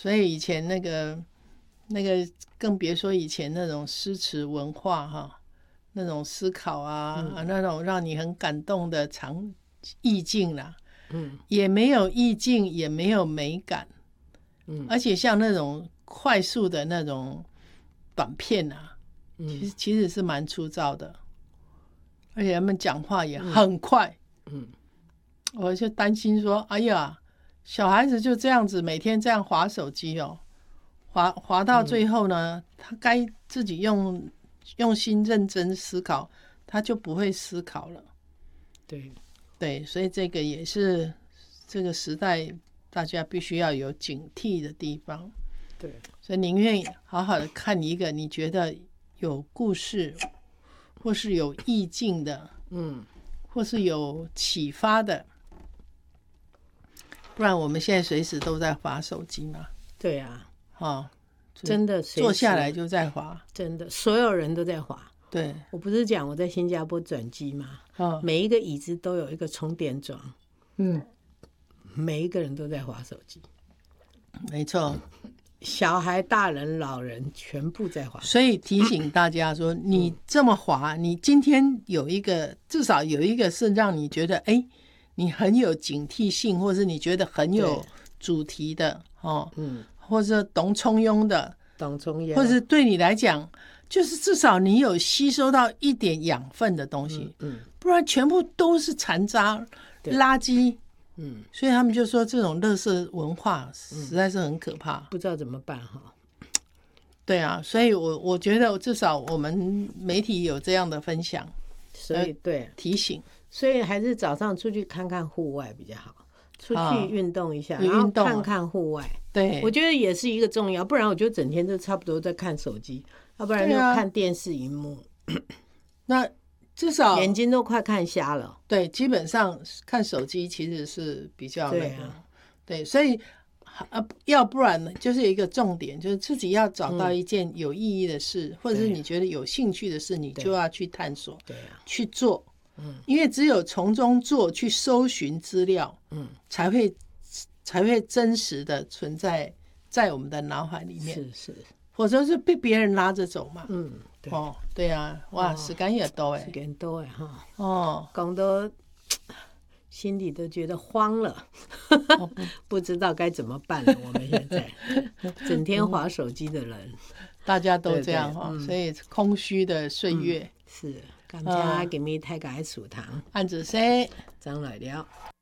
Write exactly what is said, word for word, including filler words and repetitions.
所以以前那个那个更别说以前那种诗词文化哈，那种思考啊、嗯、啊那种让你很感动的场意境啦，嗯，也没有意境，也没有美感，嗯，而且像那种快速的那种短片啊，嗯、其实其实是蛮粗糙的，而且他们讲话也很快，嗯，嗯我就担心说，哎呀，小孩子就这样子每天这样滑手机哦，滑滑到最后呢，嗯、他该自己用用心认真思考，他就不会思考了， 对。 对，所以这个也是这个时代大家必须要有警惕的地方。 对， 所以宁愿好好的看一个你觉得有故事或是有意境的，嗯，或是有启发的，不然我们现在随时都在滑手机嘛。 对啊， 哦， 真的坐下来就在滑， 真的所有人都在滑。 对， 我不是讲我在新加坡转机吗？哦、每一个椅子都有一个充电桩，嗯，每一个人都在滑手机， 没错， 小孩、大人、老人全部在滑。 所以提醒大家说，你这么滑，你今天有一个至少有一个是让你觉得，哎，你很有警惕性，或是你觉得很有主题的哦，嗯，或者懂冲庸的， 懂冲庸， 或者对你来讲。就是至少你有吸收到一点养分的东西，嗯，嗯不然全部都是残渣、垃圾，嗯，所以他们就说这种垃圾文化实在是很可怕， 嗯、不知道怎么办哈。 对啊，所以我我觉得至少我们媒体有这样的分享， 所以对提醒， 所以还是早上出去看看户外比较好，出去运动一下， 啊、 然后看看户外， 对， 我觉得也是一个重要，不然我就整天都差不多在看手机。要不然就看电视荧幕、啊、 那至少眼睛都快看瞎了。 对，基本上看手机其实是比较那个，对,、啊、对，所以、啊、要不然呢，就是有一个重点，就是自己要找到一件有意义的事，嗯、或者是你觉得有兴趣的事，你就要去探索， 对啊， 去做，嗯，因为只有从中做，去搜寻资料，嗯，才会才会真实的存在在我们的脑海里面， 是是。 或者是被别人拉着走嘛， 嗯，对， 哦，对啊，哇，哦、时间也多哎， 时间多哎哈， 哦， 讲到心里都觉得慌了，哦、不知道该怎么办了。我们现在整天滑手机的人，嗯、 大家都这样哈，嗯、所以空虚的岁月、 嗯、是，感谢给你太改楚堂， 按子说， 张来了。